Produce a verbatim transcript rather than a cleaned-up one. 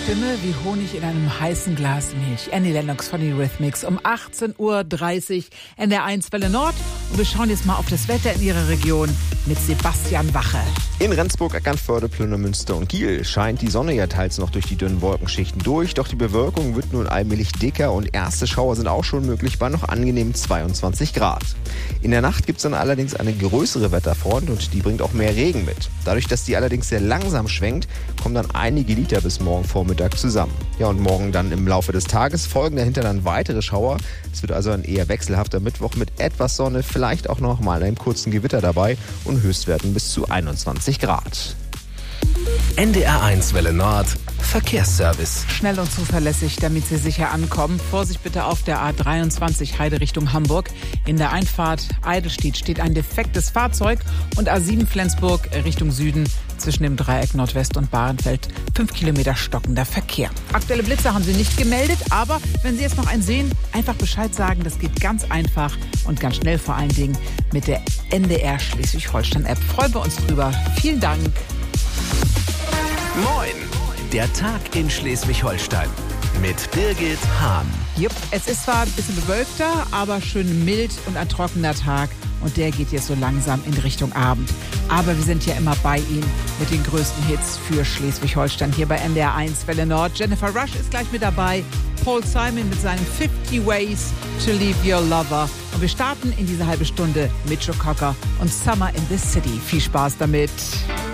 Stimme wie Honig in einem heißen Glas Milch. Annie Lennox von den Eurythmics um achtzehn Uhr dreißig N D R eins Welle Nord. Und wir schauen jetzt mal auf das Wetter in Ihrer Region mit Sebastian Wache. In Rendsburg, Eckernförde, Plünemünster und Kiel scheint die Sonne ja teils noch durch die dünnen Wolkenschichten durch. Doch die Bewölkung wird nun allmählich dicker und erste Schauer sind auch schon möglich bei noch angenehmen zweiundzwanzig Grad. In der Nacht gibt es dann allerdings eine größere Wetterfront und die bringt auch mehr Regen mit. Dadurch, dass die allerdings sehr langsam schwenkt, kommen dann einige Liter bis morgen Vormittag zusammen. Ja, und morgen dann im Laufe des Tages folgen dahinter dann weitere Schauer. Es wird also ein eher wechselhafter Mittwoch mit etwas Sonne, vielleicht auch noch mal einem kurzen Gewitter dabei und Höchstwerten bis zu einundzwanzig Grad. N D R eins Welle Nord Verkehrsservice. Schnell und zuverlässig, damit Sie sicher ankommen. Vorsicht bitte auf der A dreiundzwanzig Heide Richtung Hamburg. In der Einfahrt Eidelstedt steht ein defektes Fahrzeug und A sieben Flensburg Richtung Süden zwischen dem Dreieck Nordwest und Bahrenfeld. Fünf Kilometer stockender Verkehr. Aktuelle Blitze haben Sie nicht gemeldet, aber wenn Sie jetzt noch einen sehen, einfach Bescheid sagen. Das geht ganz einfach und ganz schnell, vor allen Dingen mit der N D R Schleswig-Holstein-App. Freuen wir uns drüber. Vielen Dank. Moin, der Tag in Schleswig-Holstein mit Birgit Hahn. Jupp, es ist zwar ein bisschen bewölkter, aber schön mild und ein trockener Tag. Und der geht jetzt so langsam in Richtung Abend. Aber wir sind ja immer bei Ihnen mit den größten Hits für Schleswig-Holstein hier bei N D R eins Welle Nord. Jennifer Rush ist gleich mit dabei. Paul Simon mit seinen fifty Ways to Leave Your Lover. Und wir starten in diese halbe Stunde mit Joe Cocker und Summer in the City. Viel Spaß damit.